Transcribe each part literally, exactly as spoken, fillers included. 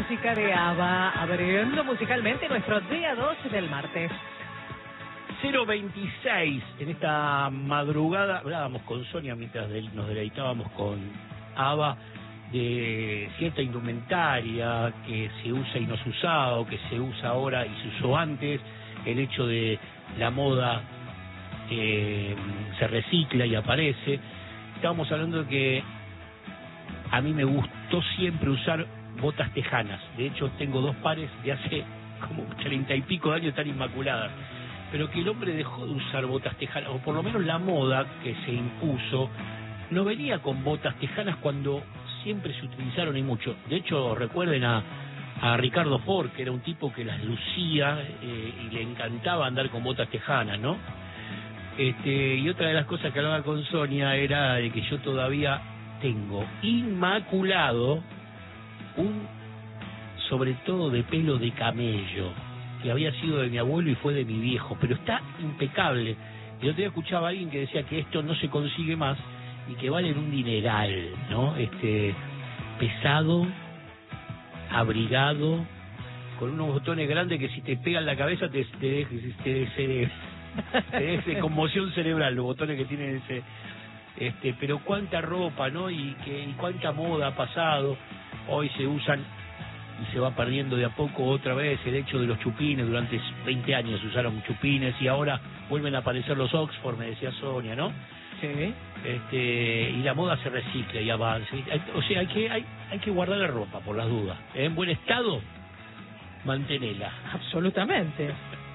música de ABBA, abriendo musicalmente nuestro día dos del martes. cero veintiséis, en esta madrugada hablábamos con Sonia mientras nos deleitábamos con ABBA de cierta indumentaria que se usa y no se usa, o que se usa ahora y se usó antes, el hecho de la moda que se recicla y aparece. Estábamos hablando de que a mí me gustó siempre usar botas tejanas. De hecho, tengo dos pares de hace como treinta y pico de años, tan inmaculadas. Pero que el hombre dejó de usar botas tejanas, o por lo menos la moda que se impuso, no venía con botas tejanas cuando siempre se utilizaron y mucho. De hecho, recuerden a, a Ricardo Ford, que era un tipo que las lucía eh, y le encantaba andar con botas tejanas, ¿no? Este, y otra de las cosas que hablaba con Sonia era de que yo todavía tengo inmaculado un sobre todo de pelo de camello, que había sido de mi abuelo y fue de mi viejo, pero está impecable. Y otro día escuchaba a alguien que decía que esto no se consigue más y que valen un dineral, ¿no? Este, pesado, abrigado, con unos botones grandes que si te pegan la cabeza te te, te, te, te, te conmoción cerebral, los botones que tienen ese, este, pero cuánta ropa, ¿no? Y que y cuánta moda ha pasado. Hoy se usan y se va perdiendo de a poco otra vez el hecho de los chupines. Durante veinte años se usaron chupines y ahora vuelven a aparecer los Oxford, me decía Sonia, ¿no? Sí. Este, y la moda se recicla y avanza. O sea, hay que hay, hay que guardar la ropa por las dudas. En buen estado, mantenela. Absolutamente.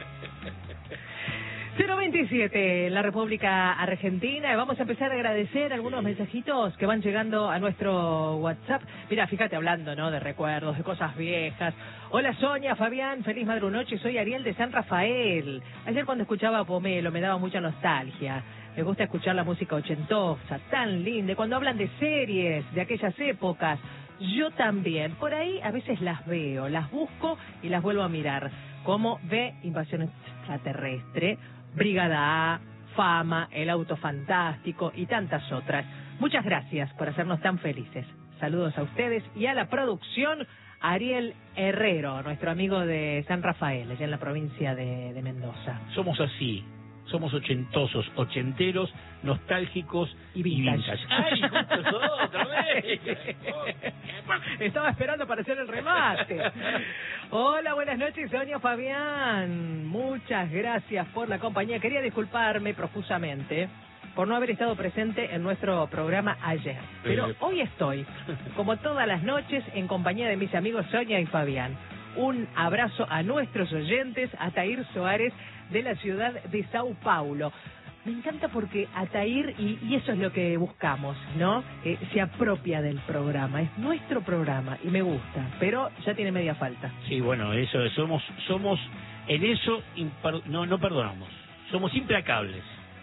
cero veintisiete, la República Argentina. Vamos a empezar a agradecer algunos sí. mensajitos que van llegando a nuestro WhatsApp. Mira, fíjate, hablando, ¿no?, de recuerdos, de cosas viejas. Hola Sonia, Fabián, feliz madrunoche, soy Ariel de San Rafael. Ayer cuando escuchaba a Pomelo me daba mucha nostalgia. Me gusta escuchar la música ochentosa, tan linda. Cuando hablan de series de aquellas épocas, yo también. Por ahí a veces las veo, las busco y las vuelvo a mirar. Como ve Invasión Extraterrestre, Brigada A, Fama, El Auto Fantástico y tantas otras. Muchas gracias por hacernos tan felices. Saludos a ustedes y a la producción. Ariel Herrero, nuestro amigo de San Rafael, allá en la provincia de, de Mendoza. Somos así. Somos ochentosos, ochenteros, nostálgicos y vintage. Y vintage. ¡Ay, justo otra vez! Estaba esperando para hacer el remate. Hola, buenas noches, Sonia, Fabián. Muchas gracias por la compañía. Quería disculparme profusamente por no haber estado presente en nuestro programa ayer. Pero hoy estoy, como todas las noches, en compañía de mis amigos Sonia y Fabián. Un abrazo a nuestros oyentes, a Atair Soares, de la ciudad de Sao Paulo. Me encanta porque Atair, y, y eso es lo que buscamos, ¿no? Eh, se apropia del programa, es nuestro programa y me gusta, pero ya tiene media falta. Sí, bueno, eso somos, somos en eso impar, no, no perdonamos, somos implacables.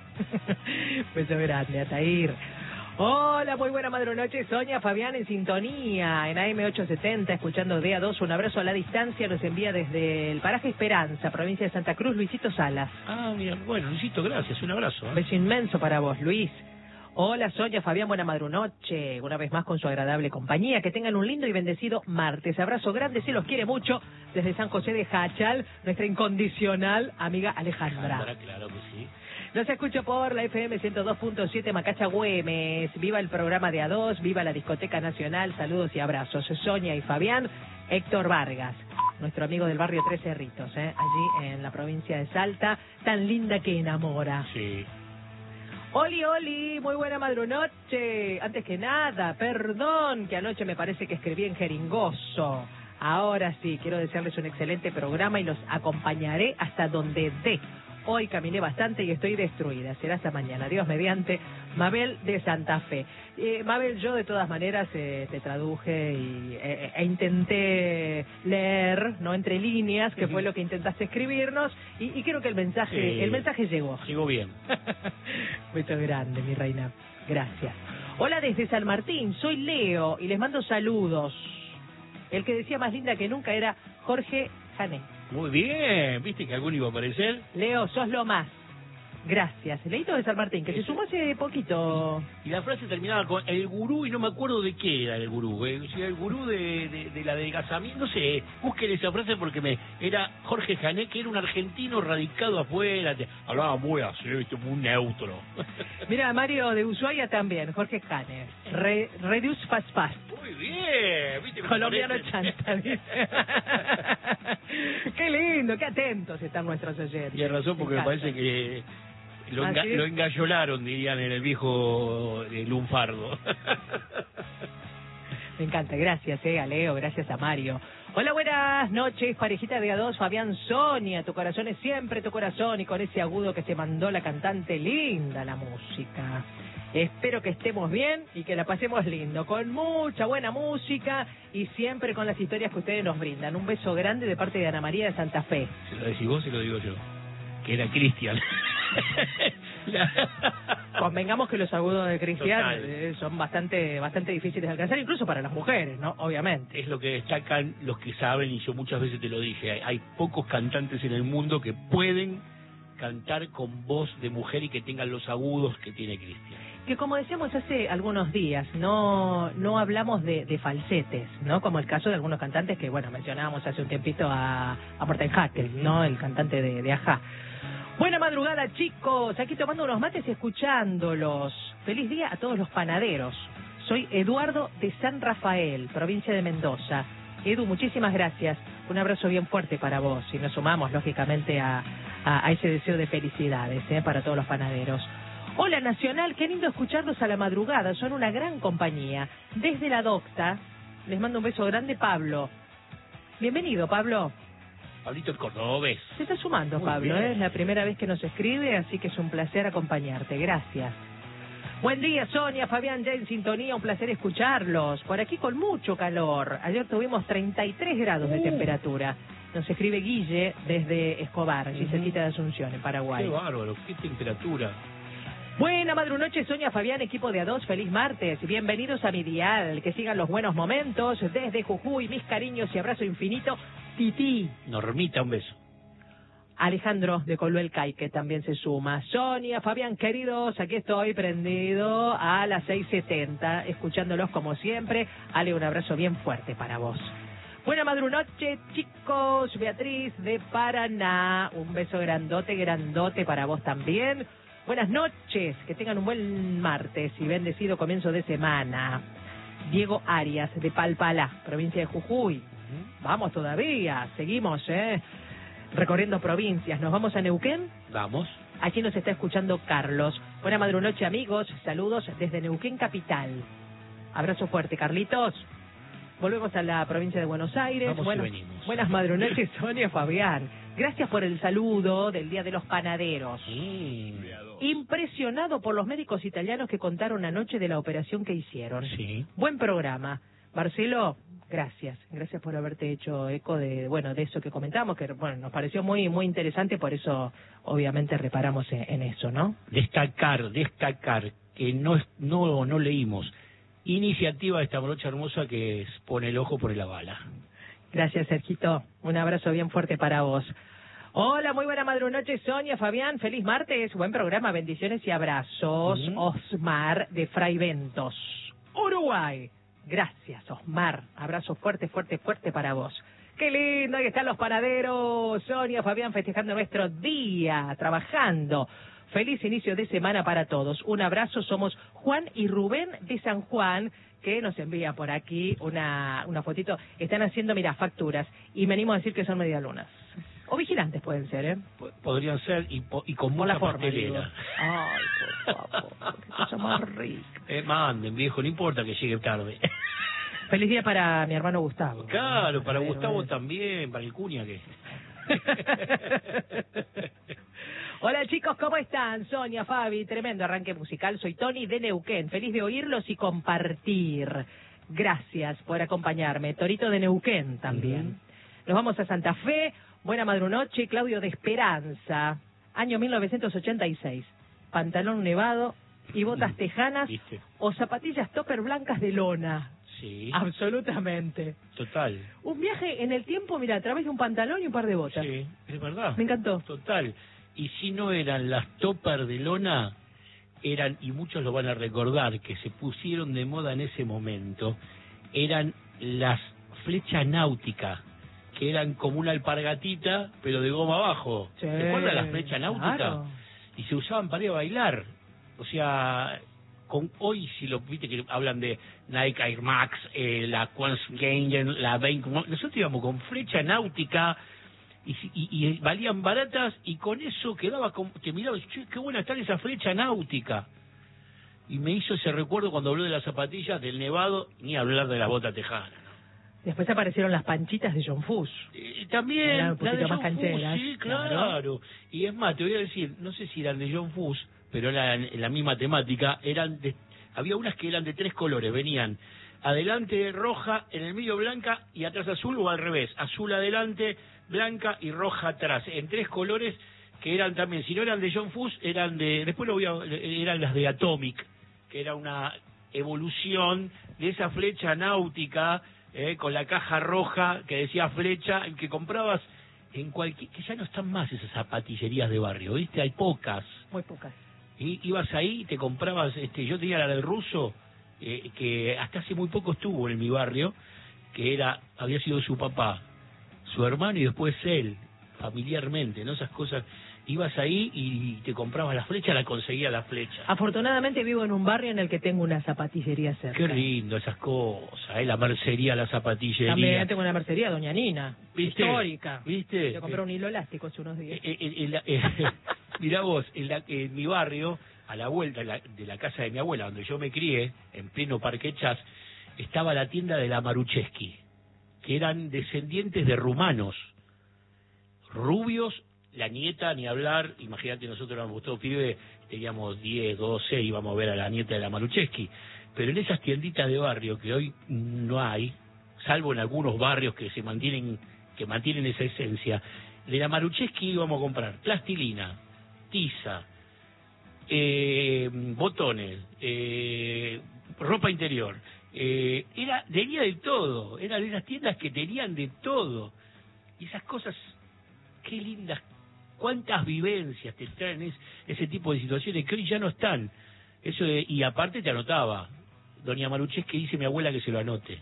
Beso grande, Atair. Hola, muy buena madrunoche, Sonia, Fabián en sintonía, en A M ochocientos setenta, escuchando D A dos, un abrazo a la distancia, nos envía desde el paraje Esperanza, provincia de Santa Cruz, Luisito Salas. Ah, mira, bueno, Luisito, gracias, un abrazo. ¿eh? Beso inmenso para vos, Luis. Hola, Sonia, Fabián, buena madrunoche, una vez más con su agradable compañía, que tengan un lindo y bendecido martes. Abrazo grande, se los quiere mucho, desde San José de Jachal, nuestra incondicional amiga Alejandra. Alejandra, claro que sí. Nos escucho por la F M ciento dos punto siete Macacha Güemes. Viva el programa de A dos, viva la Discoteca Nacional. Saludos y abrazos. Sonia y Fabián. Héctor Vargas, nuestro amigo del barrio Tres Cerritos, ¿eh? allí en la provincia de Salta. Tan linda que enamora. Sí. Oli, Oli, muy buena madrunoche. Antes que nada, perdón que anoche me parece que escribí en jeringoso. Ahora sí, quiero desearles un excelente programa y los acompañaré hasta donde dé. Hoy caminé bastante y estoy destruida. Será hasta mañana. Dios mediante. Mabel de Santa Fe. Eh, Mabel, yo de todas maneras eh, te traduje y, eh, e intenté leer, no entre líneas, que uh-huh. fue lo que intentaste escribirnos, y, y creo que el mensaje, sí. el mensaje llegó. Llegó bien. Mucho grande, mi reina. Gracias. Hola desde San Martín. Soy Leo y les mando saludos. El que decía más linda que nunca era Jorge Jané. Muy bien, ¿viste que alguno iba a aparecer? Leo, sos lo más. Gracias. Leito de San Martín, que Eso. se sumó hace poquito. Y la frase terminaba con el gurú, y no me acuerdo de qué era el gurú. ¿eh? Si era el gurú de, de, de la adelgazamiento, no sé. Busquen esa frase porque me era Jorge Jané, que era un argentino radicado afuera. Te, hablaba muy así, ¿viste? Muy neutro. Mira, Mario de Ushuaia también, Jorge Cane. Re, reduce fast fast. Muy bien, ¿viste? Colombiano Parece- chanta, dice. Qué lindo, qué atentos están nuestros oyentes. Tienes razón, porque me encanta. parece que lo, enga- ¿Ah, sí? lo engallolaron, dirían en el viejo eh, lunfardo. Me encanta, gracias, eh, a Leo, gracias a Mario. Hola, buenas noches, parejita de A dos, Fabián, Sonia, tu corazón es siempre tu corazón, y con ese agudo que se mandó la cantante, linda la música. Espero que estemos bien y que la pasemos lindo, con mucha buena música y siempre con las historias que ustedes nos brindan. Un beso grande de parte de Ana María de Santa Fe. Se lo decís vos, se lo digo yo. Que era Cristian. Convengamos que los agudos de Cristian Total. eh, son bastante bastante difíciles de alcanzar, incluso para las mujeres, ¿no? Obviamente. Es lo que destacan los que saben, y yo muchas veces te lo dije, hay, hay pocos cantantes en el mundo que pueden cantar con voz de mujer y que tengan los agudos que tiene Cristian. Que como decíamos hace algunos días, no no hablamos de, de falsetes, ¿no? Como el caso de algunos cantantes que, bueno, mencionábamos hace un tiempito a, a Morten Hackel, ¿no? El cantante de, de Ajá. Buena madrugada, chicos. Aquí tomando unos mates y escuchándolos. Feliz día a todos los panaderos. Soy Eduardo de San Rafael, provincia de Mendoza. Edu, muchísimas gracias. Un abrazo bien fuerte para vos. Y nos sumamos, lógicamente, a, a, a ese deseo de felicidades, ¿eh? Para todos los panaderos. Hola, Nacional. Qué lindo escucharlos a la madrugada. Son una gran compañía. Desde la docta, les mando un beso grande, Pablo. Bienvenido, Pablo. Pablito el Cordobés. Se está sumando, Muy Pablo, bien. ¿eh? Es la primera vez que nos escribe, así que es un placer acompañarte. Gracias. Buen día, Sonia, Fabián, ya en sintonía, un placer escucharlos. Por aquí con mucho calor. Ayer tuvimos treinta y tres grados de Uh. temperatura. Nos escribe Guille desde Escobar, allí Ujú. cerquita de Asunción, en Paraguay. Qué bárbaro, qué temperatura. Buena madrunoche, Sonia, Fabián, equipo de A dos, feliz martes. Bienvenidos a mi dial, que sigan los buenos momentos. Desde Jujuy, mis cariños y abrazo infinito. Tití. Normita, un beso. Alejandro de Coluel Caique también se suma. Sonia, Fabián, queridos, aquí estoy prendido a las seis setenta, escuchándolos como siempre. Ale, un abrazo bien fuerte para vos. Buena madrunoche, chicos. Beatriz de Paraná, un beso grandote, grandote para vos también. Buenas noches, que tengan un buen martes y bendecido comienzo de semana. Diego Arias de Palpalá, provincia de Jujuy. Vamos todavía, seguimos, ¿eh? Recorriendo provincias. Nos vamos a Neuquén. Vamos. Aquí nos está escuchando Carlos. Buena madrunoche, amigos. Saludos desde Neuquén Capital. Abrazo fuerte, Carlitos. Volvemos a la provincia de Buenos Aires. Vamos y Buenas, venimos. buenas madrunoches, Sonia, Fabián. Gracias por el saludo del Día de los Panaderos. Sí. Impresionado por los médicos italianos que contaron anoche de la operación que hicieron. Sí. Buen programa. Marcelo, gracias. Gracias por haberte hecho eco de, bueno, de eso que comentamos, que, bueno, nos pareció muy muy interesante, por eso obviamente reparamos en, en eso, ¿no? Destacar, destacar que no es- no no leímos. Iniciativa de esta brocha hermosa que es Pone el ojo por la bala. Gracias, Sergito. Un abrazo bien fuerte para vos. Hola, muy buena madrunoche, Sonia, Fabián. Feliz martes. Buen programa. Bendiciones y abrazos. Ujú. Osmar de Fray Ventos, Uruguay. Gracias, Osmar. Abrazo fuerte, fuerte, fuerte para vos. Qué lindo, ahí están los panaderos. Sonia, Fabián, festejando nuestro día, trabajando. Feliz inicio de semana para todos. Un abrazo, somos Juan y Rubén de San Juan, que nos envía por aquí una, una fotito. Están haciendo, mira, facturas, y venimos a decir que son medialunas. O vigilantes pueden ser, ¿eh? P- Podrían ser y, po- y con Por mucha la forma, digo. pastelera. Ay, por favor, qué cosa más rica. Eh, manden, viejo, no importa que llegue tarde. Feliz día para mi hermano Gustavo. Claro, para Pero, Gustavo eh. también, para el cuña que... Hola chicos, ¿cómo están? Sonia, Fabi, tremendo arranque musical. Soy Tony de Neuquén, feliz de oírlos y compartir. Gracias por acompañarme. Torito de Neuquén también. Ujú. Nos vamos a Santa Fe. Buena madrunoche, Claudio de Esperanza. Año mil novecientos ochenta y seis. Pantalón nevado y botas tejanas ¿Viste? o zapatillas topper blancas de lona. Sí, Absolutamente. total. Un viaje en el tiempo, mira, a través de un pantalón y un par de botas. Sí, es verdad. Me encantó. Total. y si no eran las topper de lona, eran, y muchos lo van a recordar, que se pusieron de moda en ese momento, eran las flechas náuticas, que eran como una alpargatita, pero de goma abajo. Sí, ¿Te acuerdas las flechas náuticas? claro. Y se usaban para ir a bailar. O sea, con hoy si lo viste que hablan de Nike Air Max, eh, la Quantum Game, la veinte, nosotros íbamos con flecha náutica y, y, y valían baratas, y con eso quedaba como, te mirabas, che, qué buena está esa flecha náutica. Y me hizo ese recuerdo cuando habló de las zapatillas, del nevado, ni hablar de la bota tejana. Después aparecieron las panchitas de John Fuss. Eh, también, Eran un la de poquito más John Fuss, cancheras, sí, claro. claro. Y es más, te voy a decir, no sé si eran de John Fuss, pero eran en la misma temática, eran de, había unas que eran de tres colores, venían adelante roja, en el medio blanca y atrás azul, o al revés, azul adelante, blanca y roja atrás, en tres colores, que eran también, si no eran de John Fuss, eran de, después lo voy a, eran las de Atomic, que era una evolución de esa flecha náutica, eh, con la caja roja que decía flecha, que comprabas en cualquier, que ya no están más esas zapatillerías de barrio, ¿viste? Hay pocas. Muy pocas. Y ibas ahí y te comprabas, este, yo tenía la del ruso, eh, que hasta hace muy poco estuvo en mi barrio, que era, había sido su papá, su hermano y después él, familiarmente, ¿no? Esas cosas. Ibas ahí y te comprabas la flecha, la conseguía la flecha. Afortunadamente vivo en un barrio en el que tengo una zapatillería cerca. Qué lindo esas cosas, ¿eh? La mercería, la zapatillería. También tengo una mercería, Doña Nina, ¿Viste? histórica. ¿Viste? Yo compré un hilo elástico hace unos días. Eh, eh, eh, eh, mirá vos, en, la, en mi barrio, a la vuelta de la, de la casa de mi abuela, donde yo me crié, en pleno Parque Chas, estaba la tienda de la Marucheski, que eran descendientes de rumanos, rubios. La nieta, ni hablar, imagínate, nosotros éramos todos pibes, teníamos diez, doce, íbamos a ver a la nieta de la Marucheski. Pero en esas tienditas de barrio que hoy no hay, salvo en algunos barrios que se mantienen, que mantienen esa esencia, de la Marucheski íbamos a comprar plastilina, tiza, eh, botones, eh, ropa interior. Eh, era, tenía de todo, eran esas tiendas que tenían de todo. Y esas cosas, qué lindas, cuántas vivencias te traen es, ese tipo de situaciones que hoy ya no están. Eso de, y aparte te anotaba, doña Marucheski dice mi abuela que se lo anote.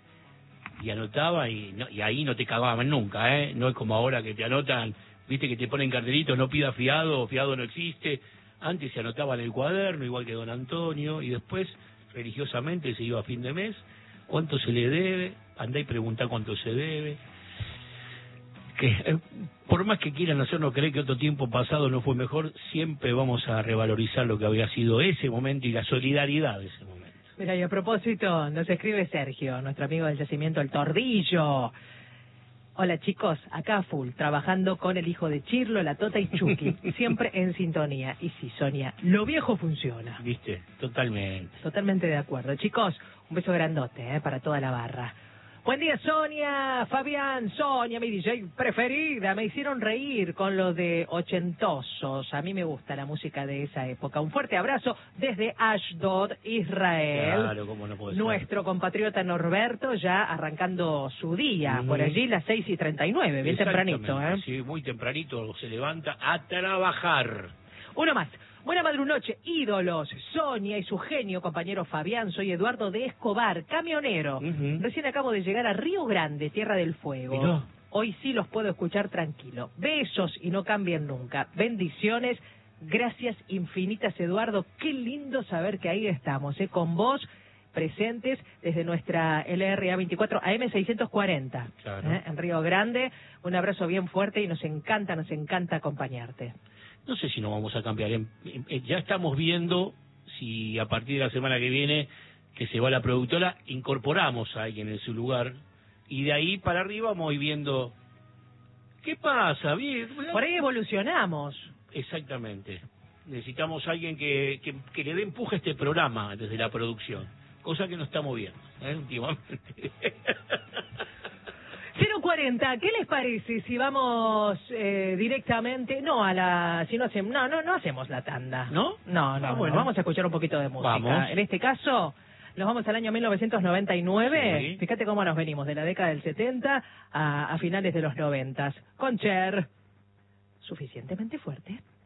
Y anotaba y, no, y ahí no te cagaban nunca, ¿eh? No es como ahora que te anotan, viste que te ponen cartelitos, no pida fiado, fiado no existe. Antes se anotaba en el cuaderno, igual que don Antonio, y después religiosamente se iba a fin de mes, cuánto se le debe, andá y preguntá cuánto se debe. Que eh, por más que quieran hacernos creer que otro tiempo pasado no fue mejor, siempre vamos a revalorizar lo que había sido ese momento y la solidaridad de ese momento. Mira, y a propósito, nos escribe Sergio, nuestro amigo del yacimiento El Tordillo. Hola chicos, acá full, trabajando con el hijo de Chirlo, la Tota y Chucky, siempre en sintonía. Y sí, Sonia, lo viejo funciona. ¿Viste? Totalmente. Totalmente de acuerdo. Chicos, un beso grandote eh, para toda la barra. Buen día, Sonia, Fabián, Sonia, mi D J preferida. Me hicieron reír con lo de ochentosos. A mí me gusta la música de esa época. Un fuerte abrazo desde Ashdod, Israel. Claro, cómo no puede ser. Nuestro compatriota Norberto ya arrancando su día. Mm. Por allí las seis y treinta y nueve, bien tempranito. ¿eh? Sí, muy tempranito se levanta a trabajar. Uno más. Buena madrunoche, ídolos, Sonia y su genio compañero Fabián. Soy Eduardo de Escobar, camionero. Uh-huh. Recién acabo de llegar a Río Grande, Tierra del Fuego. Mirá. Hoy sí los puedo escuchar tranquilo. Besos y no cambien nunca. Bendiciones. Gracias infinitas, Eduardo. Qué lindo saber que ahí estamos, ¿eh? Con vos presentes desde nuestra L R A veinticuatro A M seiscientos cuarenta. Claro. ¿eh? En Río Grande. Un abrazo bien fuerte y nos encanta, nos encanta acompañarte. No sé si nos vamos a cambiar. En- en- Ya estamos viendo si a partir de la semana que viene, que se va la productora, incorporamos a alguien en su lugar. Y de ahí para arriba vamos a ir viendo qué pasa. Bien, Por ahí evolucionamos. exactamente. Necesitamos a alguien que, que, que le dé empuje a este programa desde la producción. Cosa que no estamos viendo, ¿eh? Últimamente. cero cuarenta, ¿qué les parece si vamos eh, directamente, no a la, si no hacemos, no, no, no hacemos la tanda. ¿No? No, no, Ah, no, bueno. vamos a escuchar un poquito de música. Vamos. En este caso, nos vamos al año mil novecientos noventa y nueve. Sí. Fíjate cómo nos venimos, de la década del setenta a, a finales de los noventas. Con Cher. suficientemente fuerte.